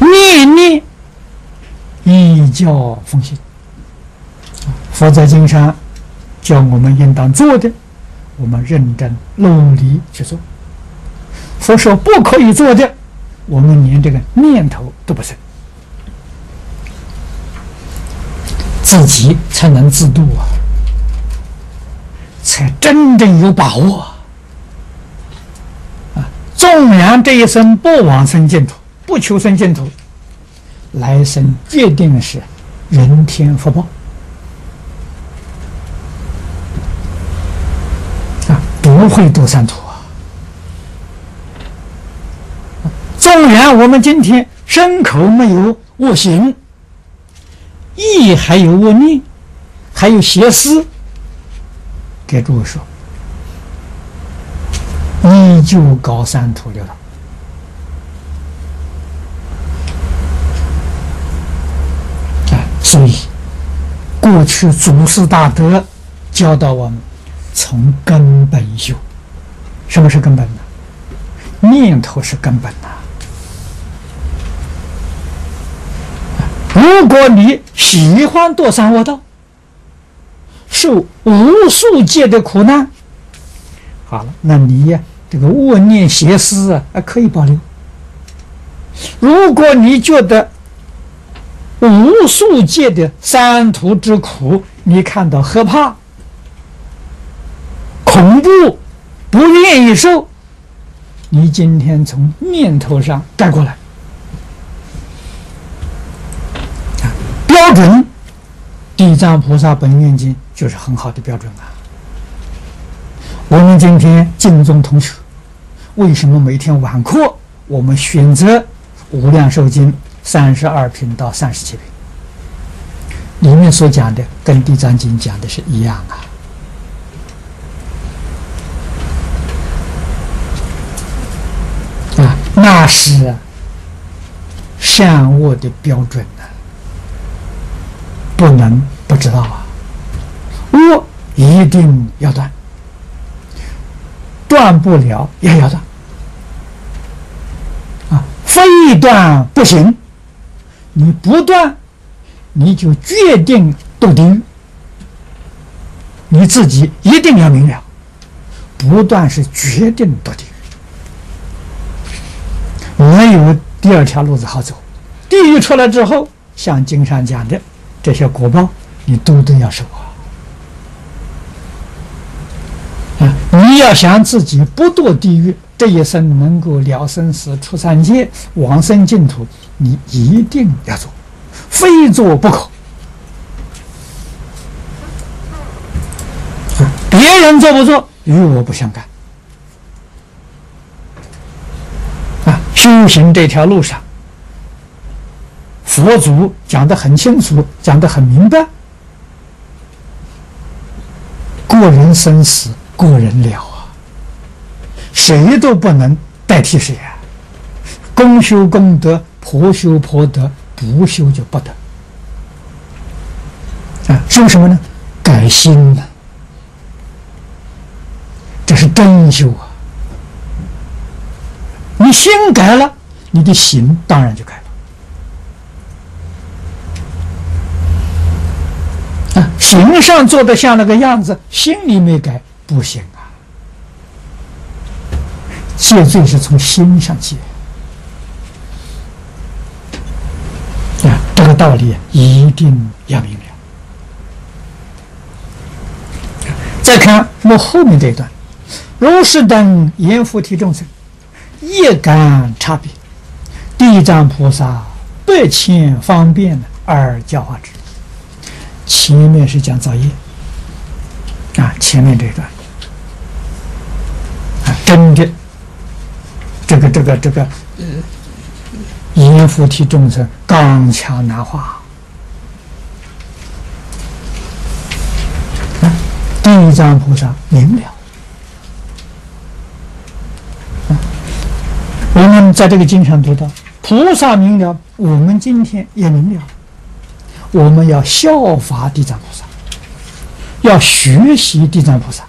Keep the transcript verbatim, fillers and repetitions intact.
念念依教奉行。佛在经上叫我们应当做的，我们认真努力去做。佛说不可以做的，我们连这个念头都不生，自己才能自度啊，才真正有把握啊！纵然这一生不往生净土，不求生净土，来生决定是人天福报啊，不会堕三途啊！纵然我们今天身口没有恶行，意还有恶念，还有邪思，给诸位说，依旧搞三途六道。所以，过去祖师大德教导我们从根本修。什么是根本呢？念头是根本呐。如果你喜欢堕三恶道，受无数劫的苦难，好了，那你呀，这个恶念邪思啊，可以保留。如果你觉得无数劫的三途之苦，你看到害怕、恐怖，不愿意受，你今天从念头上改过来，标准，地藏菩萨本愿经就是很好的标准啊。我们今天净宗同学，为什么每天晚课我们选择无量寿经三十二品到三十七品，里面所讲的跟地藏经讲的是一样啊。啊，那是善恶的标准啊，不能不知道啊。恶一定要断，断不了也要断啊，非断不行。你不断，你就决定堕地狱。你自己一定要明了，不断是决定堕地狱，没有第二条路子好走。地狱出来之后，像经上讲的这些果报，你都都要受啊！啊，你要想自己不堕地狱，这一生能够了生死、出三界、往生净土，你一定要做，非做不可。别人做不做，与我不相干。啊，修行这条路上，佛祖讲得很清楚，讲得很明白。过人生死，过人了啊，谁都不能代替谁啊。公修功德，婆修婆德，不修就不得。啊，修什么呢？改心呢、啊，这是真修啊！你心改了，你的行当然就改了。啊，行上做的像那个样子，心里没改，不行啊！戒罪是从心上戒。啊，这个道理一定要明了。再看我后面这一段，如是等阎浮提众生，业感差别，地藏菩萨百千方便而教化之。前面是讲造业啊，前面这一段啊，真的这个这个这个呃，阎浮提众生刚强难化。啊，地藏菩萨明了。啊，我们在这个经上读到，菩萨明了，我们今天也明了。我们要效法地藏菩萨，要学习地藏菩萨，